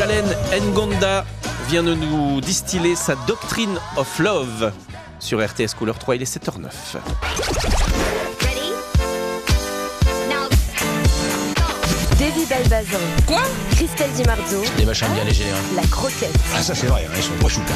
Jalen Ngonda vient de nous distiller sa Doctrine of Love sur RTS Couleur 3, il est 7h09. Davy Balbazan. Quoi? Christelle Di Marzo. Des machins bien légers, hein. La Croquette. Ah ça c'est vrai, ils sont pas choucards.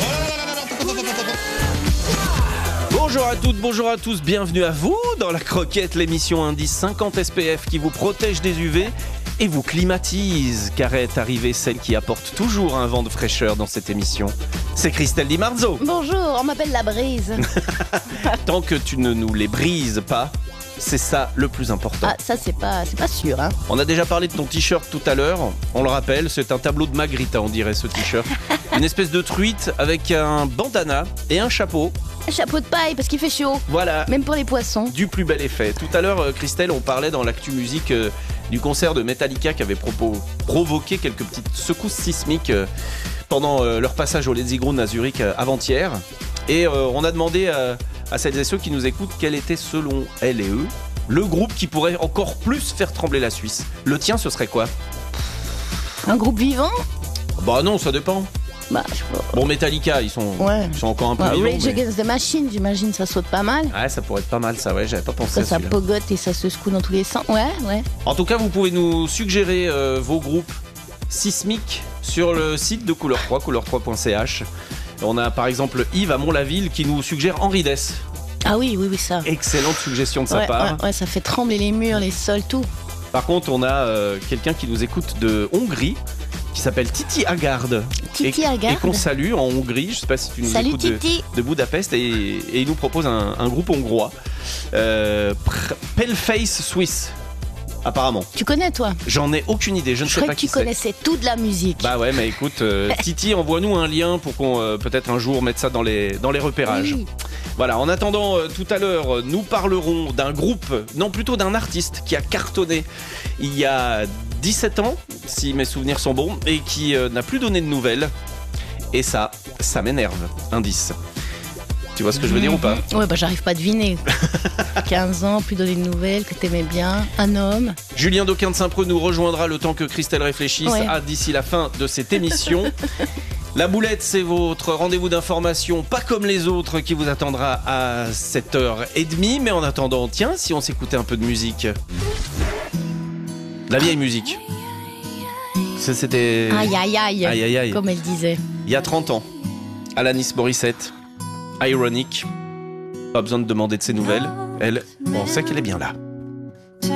Bonjour à toutes, bonjour à tous, bienvenue à vous dans La Croquette, l'émission Indice 50 SPF qui vous protège des UV et vous climatise, car est arrivée celle qui apporte toujours un vent de fraîcheur dans cette émission. C'est Christelle Di Marzo. Bonjour, on m'appelle la Brise. Tant que tu ne nous les brises pas, c'est ça le plus important. Ah, ça c'est pas sûr, hein. On a déjà parlé de ton t-shirt tout à l'heure, on le rappelle, c'est un tableau de Magritte, on dirait ce t-shirt. Une espèce de truite avec un bandana et un chapeau. Un chapeau de paille parce qu'il fait chaud. Voilà. Même pour les poissons. Du plus bel effet. Tout à l'heure, Christelle, on parlait dans l'actu musique du concert de Metallica qui avait provoqué quelques petites secousses sismiques pendant leur passage au Let's Ground à Zurich avant-hier. Et on a demandé à celles et ceux qui nous écoutent quel était, selon elles et eux, le groupe qui pourrait encore plus faire trembler la Suisse. Le tien, ce serait quoi? Un groupe vivant? Bah non, ça dépend. Bah, je sais pas. Bon, Metallica, ils sont encore un peu vivants. Rage Against the Machine, j'imagine, ça saute pas mal. Ouais, ça pourrait être pas mal, ça, ouais, j'avais pas pensé à Ça celui-là. pogote et ça se secoue dans tous les sens. Ouais. En tout cas, vous pouvez nous suggérer vos groupes sismiques sur le site de Couleur 3, couleur3.ch. On a par exemple Yves à Mont-la-Ville qui nous suggère Henri Dess. Ah oui, ça. Excellente suggestion de sa part. Ouais, ça fait trembler les murs, les sols, tout. Par contre, on a quelqu'un qui nous écoute de Hongrie, qui s'appelle Titi Haggard. Titi Haggard. Et qu'on salue en Hongrie. Je sais pas si tu nous Salut, écoutes Titi. de Budapest. Et il nous propose un groupe hongrois. Paleface Swiss, apparemment. Tu connais, toi? J'en ai aucune idée, je ne sais crois pas que qui tu c'est. connaissais toute la musique. Bah ouais, mais écoute, Titi, envoie-nous un lien pour qu'on peut-être un jour mette ça dans les repérages. Oui. Voilà, en attendant, tout à l'heure, nous parlerons d'un groupe, non plutôt d'un artiste qui a cartonné il y a 17 ans, si mes souvenirs sont bons, et qui n'a plus donné de nouvelles. Et ça m'énerve. Indice. Tu vois ce que je veux dire ou pas? Ouais, bah j'arrive pas à deviner. 15 ans, plus donner de nouvelles, que t'aimais bien, un homme. Julien Doquin de Saint-Preux nous rejoindra le temps que Christelle réfléchisse d'ici la fin de cette émission. La boulette, c'est votre rendez-vous d'information, pas comme les autres, qui vous attendra à 7h30. Mais en attendant, tiens, si on s'écoutait un peu de musique. La vieille musique. Ça, c'était... Aïe, comme elle disait. Il y a 30 ans, Alanis Morissette, Ironic. Pas besoin de demander de ses nouvelles. Elle, on sait qu'elle est bien là.